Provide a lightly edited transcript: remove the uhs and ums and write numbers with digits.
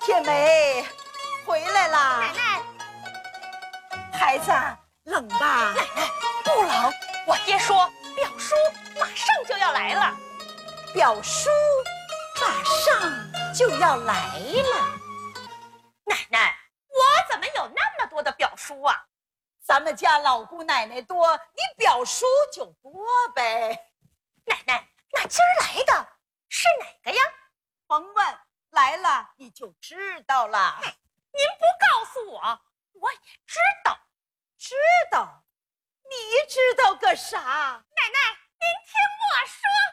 铁梅回来啦！ 奶奶， 孩子冷吧？ 奶奶不冷，我爹说表叔马上就要来了。 表叔马上就要来了。 奶奶，我怎么有那么多的表叔啊？ 咱们家老姑奶奶多，你表叔就多呗。 奶奶，那今儿来的是哪个呀？ 甭问，来了你就知道了。 您不告诉我，我也知道。 知道？你知道个啥？ 奶奶，您听我说。